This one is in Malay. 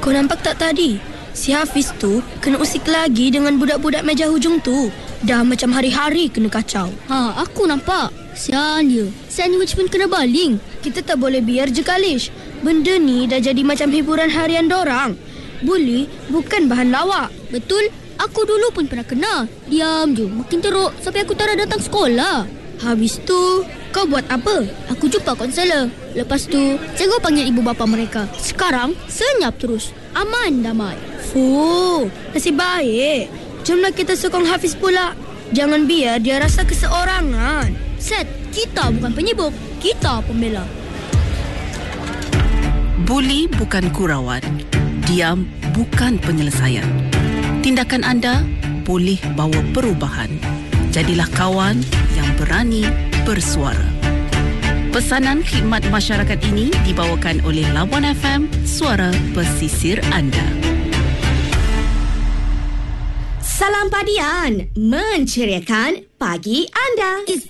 Kau nampak tak tadi? Si Hafiz tu kena usik lagi dengan budak-budak meja hujung tu. Dah macam hari-hari kena kacau. Aku nampak. Sian dia. Sandwich pun kena baling. Kita tak boleh biar je, Kalish. Benda ni dah jadi macam hiburan harian dorang. Bully bukan bahan lawak. Betul. Aku dulu pun pernah kena. Diam je. Makin teruk sampai aku tak nak datang sekolah. Habis tu, kau buat apa? Aku jumpa konselor. Lepas tu, cikgu panggil ibu bapa mereka. Sekarang, senyap terus. Aman damai. Fuh, nasib baik. Jomlah kita sokong Hafiz pula. Jangan biar dia rasa keseorangan. Set, kita bukan penyibuk. Kita pembela. Buli bukan gurauan. Diam bukan penyelesaian. Tindakan anda boleh bawa perubahan. Jadilah kawan yang berani bersuara. Pesanan khidmat masyarakat ini dibawakan oleh Labuan FM, suara pesisir anda. Salam Padian, menceriakan pagi anda.